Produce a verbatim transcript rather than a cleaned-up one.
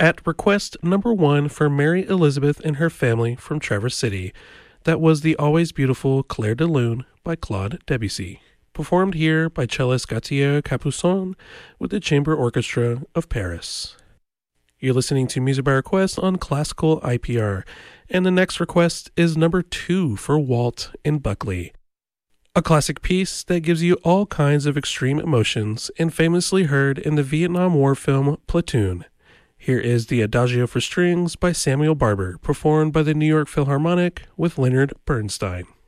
At request number one for Mary Elizabeth and her family from Traverse City, that was the always beautiful Claire de Lune by Claude Debussy, performed here by cellist Gautier Capuçon with the Chamber Orchestra of Paris. You're listening to Music by Request on Classical I P R, and the next request is number two for Walt and Buckley, a classic piece that gives you all kinds of extreme emotions and famously heard in the Vietnam War film Platoon. Here is the Adagio for Strings by Samuel Barber, performed by the New York Philharmonic with Leonard Bernstein.